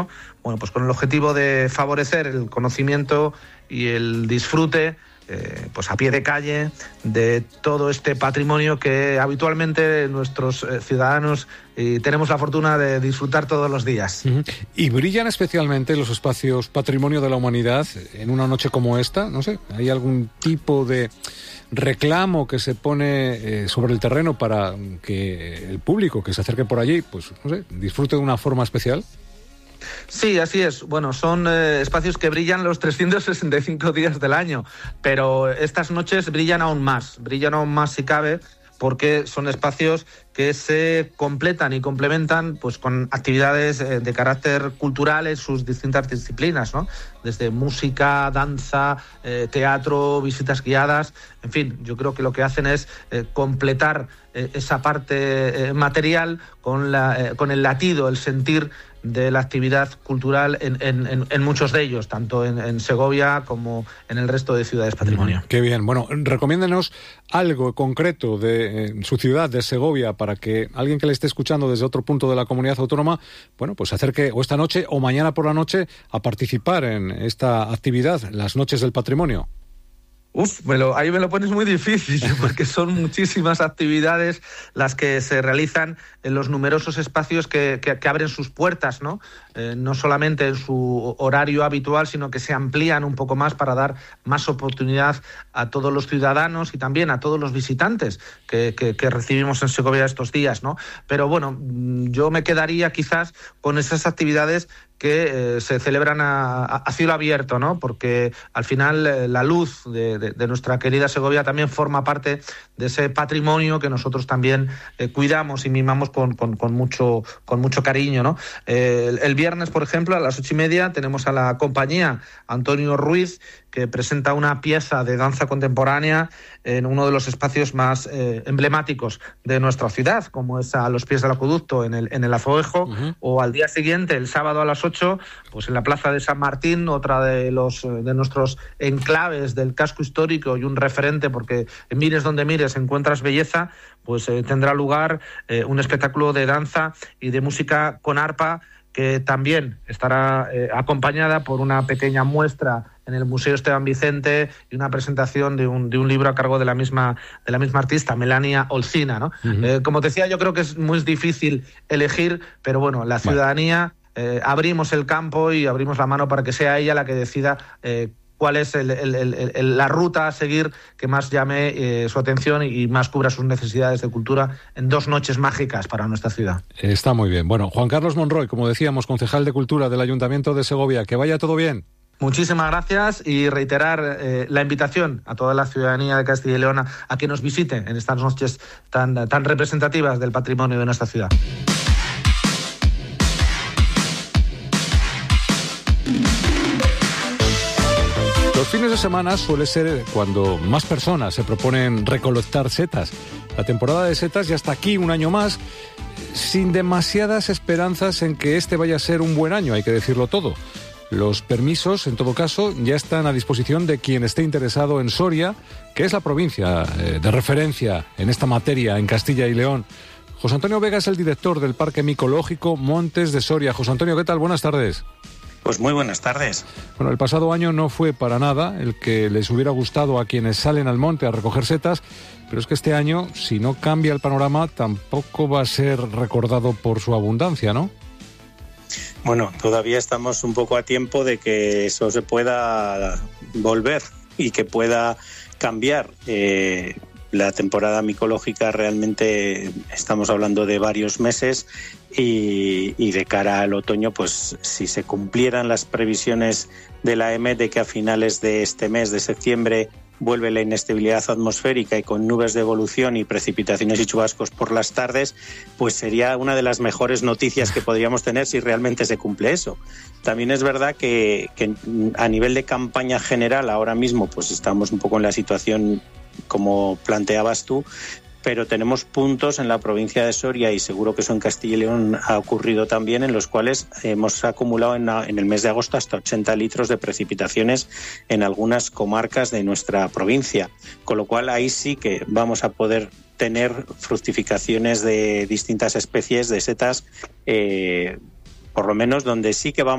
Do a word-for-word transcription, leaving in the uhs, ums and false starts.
bueno, pues con el objetivo de favorecer el conocimiento y el disfrute Eh, pues a pie de calle de todo este patrimonio que habitualmente nuestros eh, ciudadanos eh, tenemos la fortuna de disfrutar todos los días. Uh-huh. Y brillan especialmente los espacios patrimonio de la humanidad en una noche como esta. No sé, ¿hay algún tipo de reclamo que se pone eh, sobre el terreno para que el público que se acerque por allí, pues no sé, disfrute de una forma especial? Sí, así es. Bueno, son eh, espacios que brillan los trescientos sesenta y cinco días del año, pero estas noches brillan aún más, brillan aún más si cabe, porque son espacios que se completan y complementan pues con actividades eh, de carácter cultural en sus distintas disciplinas, ¿no? Desde música, danza, eh, teatro, visitas guiadas, en fin, yo creo que lo que hacen es eh, completar eh, esa parte eh, material con, la, eh, con el latido, el sentir de la actividad cultural en, en, en muchos de ellos, tanto en, en Segovia como en el resto de ciudades patrimonio. Qué bien. Bueno, recomiéndenos algo concreto de eh, su ciudad, de Segovia, para que alguien que le esté escuchando desde otro punto de la comunidad autónoma, bueno, pues se acerque o esta noche o mañana por la noche a participar en esta actividad, las Noches del Patrimonio. Uf, me lo, ahí me lo pones muy difícil, porque son muchísimas actividades las que se realizan en los numerosos espacios que, que, que abren sus puertas, ¿no? Eh, no solamente en su horario habitual, sino que se amplían un poco más para dar más oportunidad a todos los ciudadanos y también a todos los visitantes que, que, que recibimos en Segovia estos días, ¿no? Pero bueno, yo me quedaría quizás con esas actividades que eh, se celebran a, a cielo abierto, ¿no? Porque al final eh, la luz de, de, de nuestra querida Segovia también forma parte de ese patrimonio que nosotros también eh, cuidamos y mimamos con, con, con, mucho, con mucho cariño, ¿no? Eh, el, el viernes, por ejemplo, a las ocho y media tenemos a la compañía Antonio Ruiz, que presenta una pieza de danza contemporánea en uno de los espacios más eh, emblemáticos de nuestra ciudad, como es a los pies del acueducto en el, en el Azoejo, uh-huh. O al día siguiente, el sábado a las ocho, pues en la Plaza de San Martín, otra de los de nuestros enclaves del casco histórico y un referente, porque mires donde mires encuentras belleza, pues eh, tendrá lugar eh, un espectáculo de danza y de música con arpa, que también estará eh, acompañada por una pequeña muestra en el Museo Esteban Vicente y una presentación de un, de un libro a cargo de la misma de la misma artista, Melania Olcina, ¿no? Uh-huh. Eh, como te decía, yo creo que es muy difícil elegir, pero bueno, la ciudadanía, eh, abrimos el campo y abrimos la mano para que sea ella la que decida eh, cuál es el, el, el, el, la ruta a seguir que más llame eh, su atención y más cubra sus necesidades de cultura en dos noches mágicas para nuestra ciudad. Está muy bien. Bueno, Juan Carlos Monroy, como decíamos, concejal de Cultura del Ayuntamiento de Segovia, que vaya todo bien. Muchísimas gracias y reiterar eh, la invitación a toda la ciudadanía de Castilla y León a que nos visite en estas noches tan, tan representativas del patrimonio de nuestra ciudad. Los fines de semana suele ser cuando más personas se proponen recolectar setas. La temporada de setas ya está aquí un año más, sin demasiadas esperanzas en que este vaya a ser un buen año, hay que decirlo todo. Los permisos, en todo caso, ya están a disposición de quien esté interesado en Soria, que es la provincia eh, de referencia en esta materia en Castilla y León. José Antonio Vega es el director del Parque Micológico Montes de Soria. José Antonio, ¿qué tal? Buenas tardes. Pues muy buenas tardes. Bueno, el pasado año no fue para nada el que les hubiera gustado a quienes salen al monte a recoger setas, pero es que este año, si no cambia el panorama, tampoco va a ser recordado por su abundancia, ¿no? Bueno, todavía estamos un poco a tiempo de que eso se pueda volver y que pueda cambiar. Eh, la temporada micológica realmente estamos hablando de varios meses y, y de cara al otoño, pues si se cumplieran las previsiones de la E M E de que a finales de este mes de septiembre vuelve la inestabilidad atmosférica y con nubes de evolución y precipitaciones y chubascos por las tardes, pues sería una de las mejores noticias que podríamos tener si realmente se cumple eso. También es verdad que, que a nivel de campaña general ahora mismo pues estamos un poco en la situación como planteabas tú, pero tenemos puntos en la provincia de Soria y seguro que eso en Castilla y León ha ocurrido también, en los cuales hemos acumulado en, la, en el mes de agosto hasta ochenta litros de precipitaciones en algunas comarcas de nuestra provincia, con lo cual ahí sí que vamos a poder tener fructificaciones de distintas especies de setas, eh, por lo menos donde sí que vamos